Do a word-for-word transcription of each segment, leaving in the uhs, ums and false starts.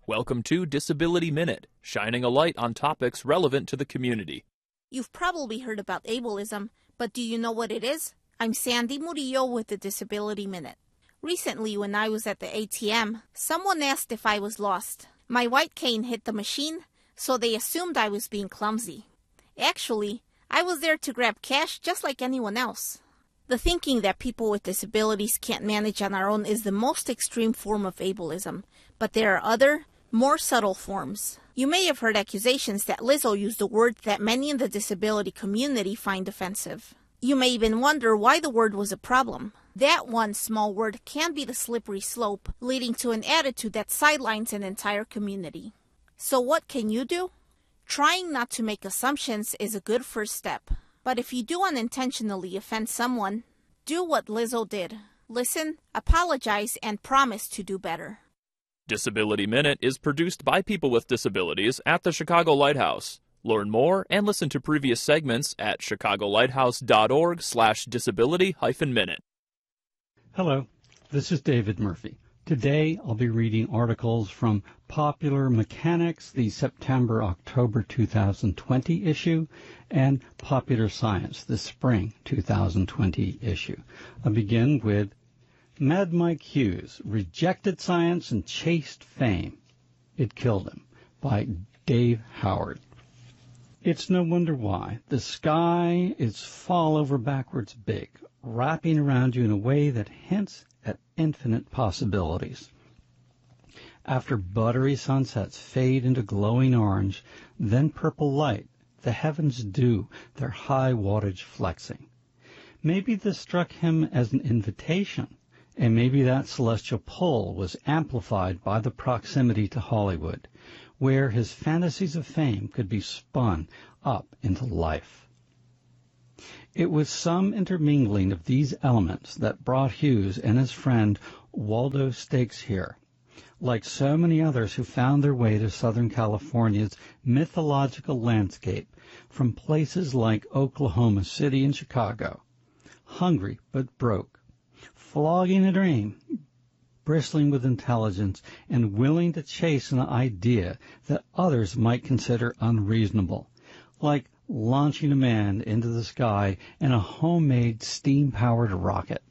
Welcome to Disability Minute, shining a light on topics relevant to the community. You've probably heard about ableism, but do you know what it is? I'm Sandy Murillo with the Disability Minute. Recently, when I was at the A T M, someone asked if I was lost. My white cane hit the machine, so they assumed I was being clumsy. Actually, I was there to grab cash just like anyone else. The thinking that people with disabilities can't manage on our own is the most extreme form of ableism, but there are other, more subtle forms. You may have heard accusations that Lizzo used a word that many in the disability community find offensive. You may even wonder why the word was a problem. That one small word can be the slippery slope, leading to an attitude that sidelines an entire community. So what can you do? Trying not to make assumptions is a good first step. But if you do unintentionally offend someone, do what Lizzo did. Listen, apologize, and promise to do better. Disability Minute is produced by people with disabilities at the Chicago Lighthouse. Learn more and listen to previous segments at chicagolighthouse.org slash disability hyphen minute. Hello, this is David Murphy. Today I'll be reading articles from Popular Mechanics, the September-October two thousand twenty issue, and Popular Science, the Spring two thousand twenty issue. I'll begin with Mad Mike Hughes, Rejected Science and Chased Fame. It Killed Him, by Dave Howard. It's no wonder why. The sky is fall over backwards big, wrapping around you in a way that hints at infinite possibilities. After buttery sunsets fade into glowing orange, then purple light, the heavens do their high wattage flexing. Maybe this struck him as an invitation, and maybe that celestial pull was amplified by the proximity to Hollywood, where his fantasies of fame could be spun up into life. It was some intermingling of these elements that brought Hughes and his friend Waldo Stakes here, like so many others who found their way to Southern California's mythological landscape from places like Oklahoma City and Chicago, hungry but broke, flogging a dream, bristling with intelligence, and willing to chase an idea that others might consider unreasonable, like launching a man into the sky in a homemade steam-powered rocket.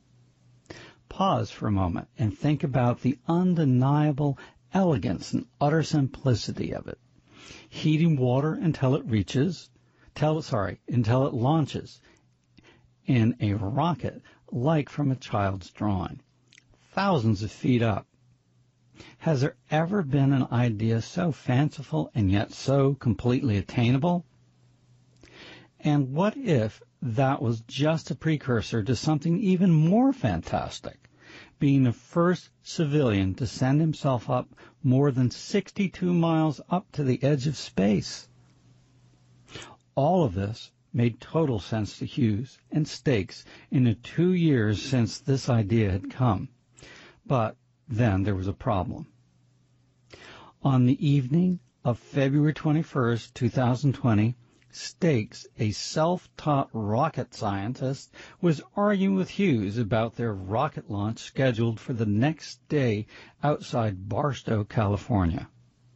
Pause for a moment and think about the undeniable elegance and utter simplicity of it. Heating water until it reaches, tell, sorry, until it launches in a rocket like from a child's drawing, thousands of feet up. Has there ever been an idea so fanciful and yet so completely attainable? And what if that was just a precursor to something even more fantastic, being the first civilian to send himself up more than sixty-two miles up to the edge of space? All of this made total sense to Hughes and Stakes in the two years since this idea had come. But then there was a problem. On the evening of February twenty-first, two thousand twenty, Stakes, a self-taught rocket scientist, was arguing with Hughes about their rocket launch scheduled for the next day outside Barstow, California.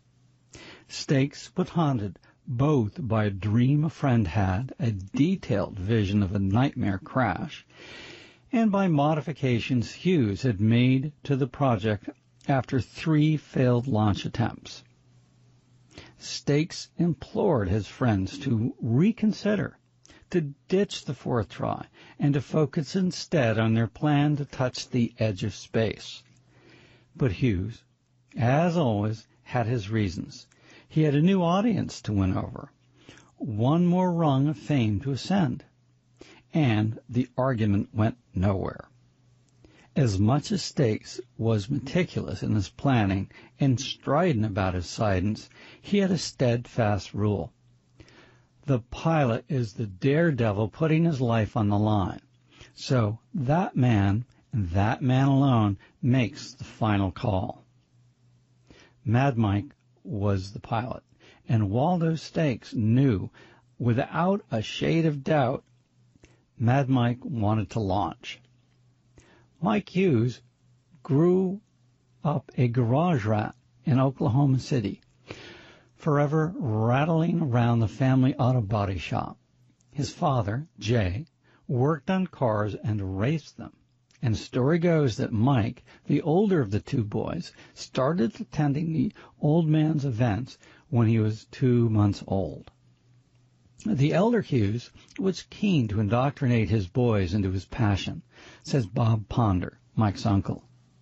Stakes was haunted both by a dream a friend had, a detailed vision of a nightmare crash, and by modifications Hughes had made to the project after three failed launch attempts. Stakes implored his friends to reconsider, to ditch the fourth try, and to focus instead on their plan to touch the edge of space. But Hughes, as always, had his reasons. He had a new audience to win over, one more rung of fame to ascend, and the argument went nowhere. As much as Stakes was meticulous in his planning and strident about his science, he had a steadfast rule. The pilot is the daredevil putting his life on the line, so that man, and that man alone, makes the final call. Mad Mike was the pilot, and Waldo Stakes knew, without a shade of doubt, Mad Mike wanted to launch. Mike Hughes grew up a garage rat in Oklahoma City, forever rattling around the family auto body shop. His father, Jay, worked on cars and raced them. And the story goes that Mike, the older of the two boys, started attending the old man's events when he was two months old. The elder Hughes was keen to indoctrinate his boys into his passion, says Bob Ponder, Mike's uncle.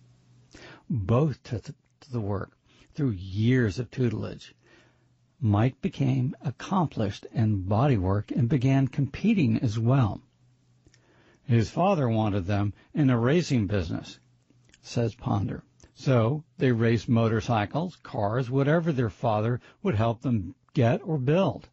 Both took to the work through years of tutelage. Mike became accomplished in bodywork and began competing as well. His father wanted them in the racing business, says Ponder. So they raced motorcycles, cars, whatever their father would help them get or build.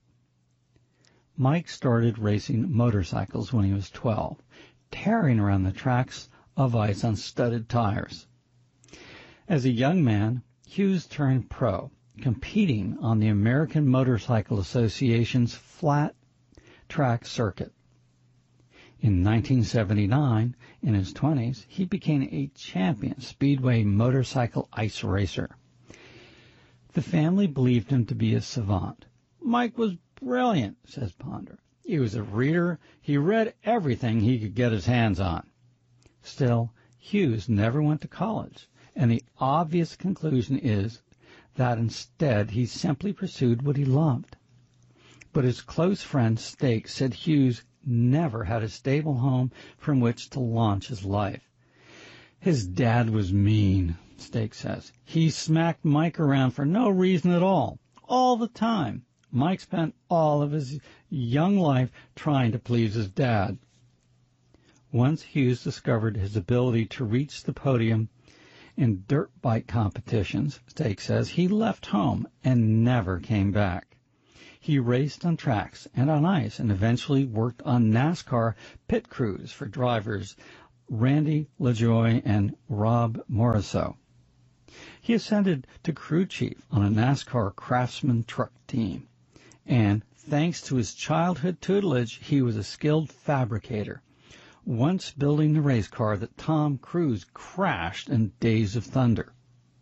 Mike started racing motorcycles when he was twelve, tearing around the tracks of ice on studded tires. As a young man, Hughes turned pro, competing on the American Motorcycle Association's flat track circuit. In nineteen seventy-nine, in his twenties, he became a champion speedway motorcycle ice racer. The family believed him to be a savant. Mike was brilliant, says Ponder. He was a reader. He read everything he could get his hands on. Still, Hughes never went to college, and the obvious conclusion is that instead he simply pursued what he loved. But his close friend Stake said Hughes never had a stable home from which to launch his life. His dad was mean, Stake says. He smacked Mike around for no reason at all, all the time. Mike spent all of his young life trying to please his dad. Once Hughes discovered his ability to reach the podium in dirt bike competitions, Stake says, he left home and never came back. He raced on tracks and on ice and eventually worked on NASCAR pit crews for drivers Randy LaJoie and Rob Morrisseau. He ascended to crew chief on a NASCAR Craftsman truck team. And thanks to his childhood tutelage, he was a skilled fabricator, once building the race car that Tom Cruise crashed in Days of Thunder.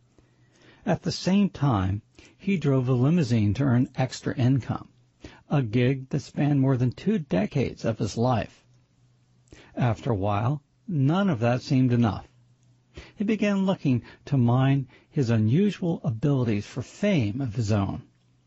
At the same time, he drove a limousine to earn extra income, a gig that spanned more than two decades of his life. After a while, none of that seemed enough. He began looking to mine his unusual abilities for fame of his own.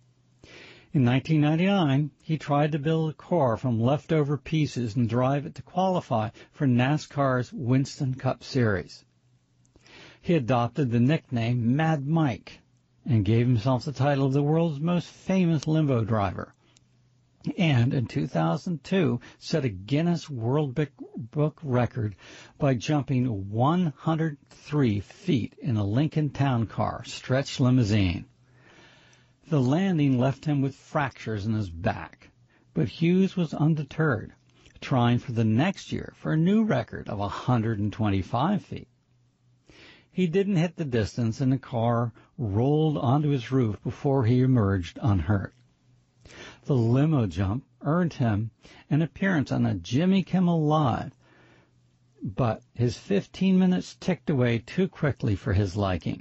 In nineteen ninety-nine, he tried to build a car from leftover pieces and drive it to qualify for NASCAR's Winston Cup Series. He adopted the nickname Mad Mike and gave himself the title of the world's most famous limo driver. And in two thousand two, set a Guinness World Book record by jumping one hundred three feet in a Lincoln Town Car stretch limousine. The landing left him with fractures in his back, but Hughes was undeterred, trying for the next year for a new record of one hundred twenty-five feet. He didn't hit the distance, and the car rolled onto his roof before he emerged unhurt. The limo jump earned him an appearance on a Jimmy Kimmel Live, but his fifteen minutes ticked away too quickly for his liking.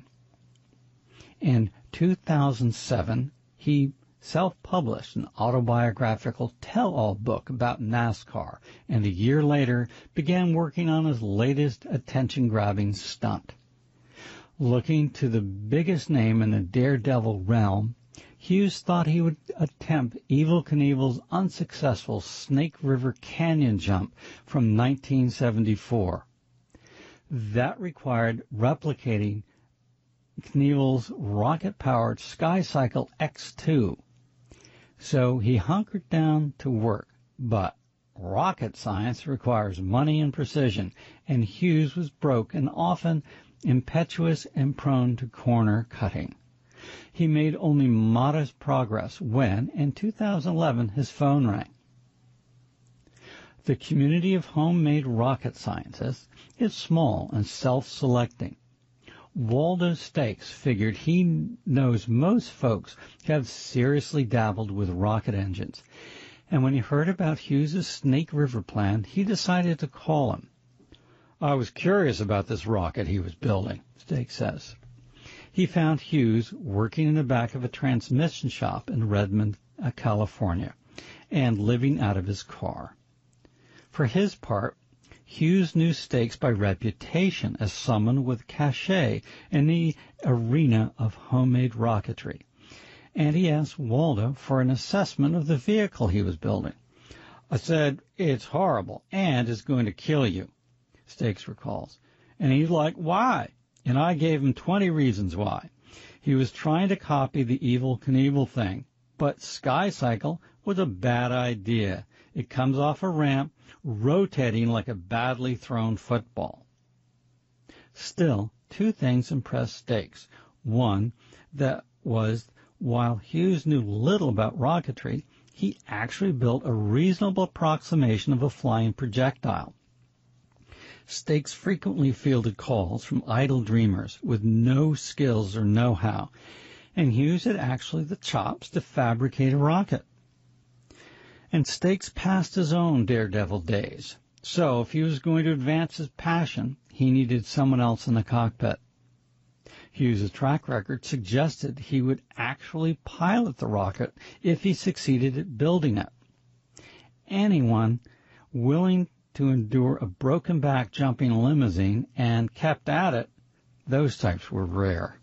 In two thousand seven, he self-published an autobiographical tell-all book about NASCAR, and a year later began working on his latest attention-grabbing stunt. Looking to the biggest name in the daredevil realm, Hughes thought he would attempt Evel Knievel's unsuccessful Snake River Canyon jump from nineteen seventy-four. That required replicating Knievel's rocket-powered SkyCycle X two. So he hunkered down to work, but rocket science requires money and precision, and Hughes was broke and often impetuous and prone to corner cutting. He made only modest progress when, in two thousand eleven, his phone rang. The community of homemade rocket scientists is small and self-selecting. Waldo Stakes figured he knows most folks have seriously dabbled with rocket engines, and when he heard about Hughes' Snake River plan, he decided to call him. I was curious about this rocket he was building, Stakes says. he found Hughes working in the back of a transmission shop in Redmond, uh, California, and living out of his car. For his part, Hughes knew Stakes by reputation as someone with cachet in the arena of homemade rocketry, and he asked Waldo for an assessment of the vehicle he was building. I said, "It's horrible and is going to kill you," Stakes recalls. And he's like, "Why?" And I gave him twenty reasons why. He was trying to copy the Evel Knievel thing, but SkyCycle was a bad idea. It comes off a ramp, rotating like a badly thrown football. Still, two things impressed Stakes. One, that was, while Hughes knew little about rocketry, he actually built a reasonable approximation of a flying projectile. Stakes frequently fielded calls from idle dreamers with no skills or know-how, and Hughes had actually the chops to fabricate a rocket. And Stakes passed his own daredevil days, so if he was going to advance his passion, he needed someone else in the cockpit. Hughes' track record suggested he would actually pilot the rocket if he succeeded at building it. Anyone willing to endure a broken back jumping limousine and kept at it, those types were rare.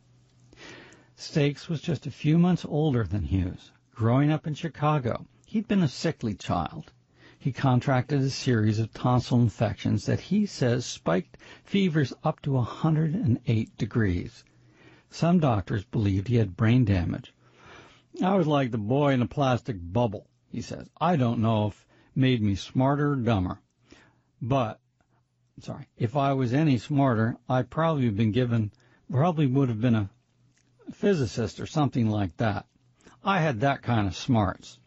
Stakes was just a few months older than Hughes. Growing up in Chicago, he'd been a sickly child. He contracted a series of tonsil infections that he says spiked fevers up to one hundred eight degrees. Some doctors believed he had brain damage. "I was like the boy in a plastic bubble," he says. "I don't know if it made me smarter or dumber. But, sorry, if I was any smarter, I probably have been given, probably would have been a physicist or something like that. I had that kind of smarts."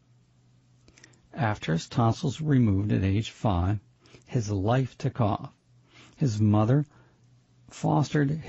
After his tonsils were removed at age five, his life took off. His mother fostered